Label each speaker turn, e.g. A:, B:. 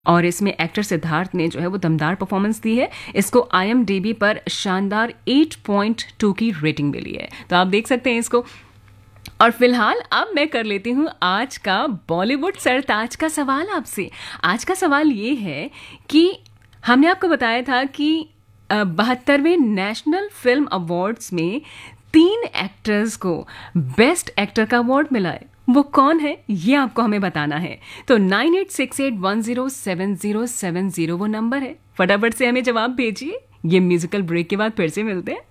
A: और इसमें एक्टर सिद्धार्थ ने जो है वो दमदार परफॉर्मेंस दी है। इसको IMDb पर शानदार 8.2 की रेटिंग मिली है, तो आप देख सकते हैं इसको। और फिलहाल अब मैं कर लेती हूँ आज का बॉलीवुड सरताज का सवाल आपसे। आज का सवाल ये है कि हमने आपको बताया था कि 72वें नेशनल फिल्म अवार्ड्स में 3 एक्टर्स को बेस्ट एक्टर का अवार्ड मिला है, वो कौन है ये आपको हमें बताना है। तो 9868107070 वो नंबर है, फटाफट से हमें जवाब भेजिए। ये म्यूजिकल ब्रेक के बाद फिर से मिलते हैं।